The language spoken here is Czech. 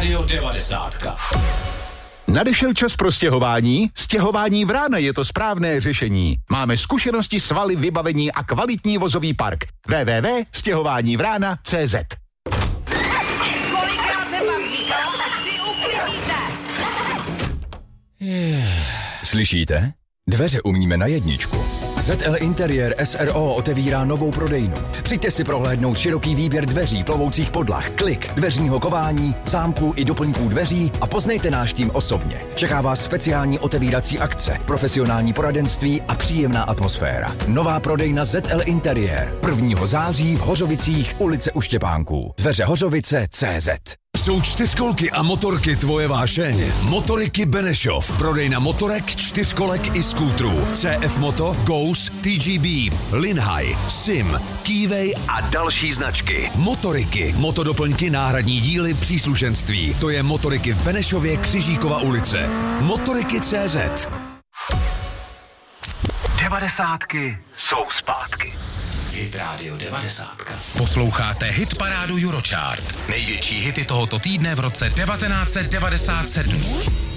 Rádio 90. Nadešel čas pro stěhování? Stěhování Vrána je to správné řešení. Máme zkušenosti, svaly, vybavení a kvalitní vozový park. www.stěhovánivrána.cz. Kolikrát jsem vám říkal, tak si uklidíte. Slyšíte? Dveře umíme na jedničku. ZL Interiér SRO otevírá novou prodejnu. Přijďte si prohlédnout široký výběr dveří, plovoucích podlah, klik, dveřního kování, zámků i doplňků dveří a poznejte náš tým osobně. Čeká vás speciální otevírací akce, profesionální poradenství a příjemná atmosféra. Nová prodejna ZL Interiér. 1. září v Hořovicích, ulice U Štěpánků. Dveře Hořovice.cz. Jsou čtyřkolky a motorky tvoje vášeň. Motoriky Benešov. Prodejna motorek, čtyřkolek i skútrů. CF Moto, Ghost, TGB, Linhai, Sim, Keyway a další značky. Motoriky, motodoplňky, náhradní díly, příslušenství. To je Motoriky v Benešově, Křižíkova ulice. Motoriky.cz. 90 jsou zpátky. Hit Radio 90. Posloucháte hit parádu Eurochart. Největší hity tohoto týdne v roce 1997.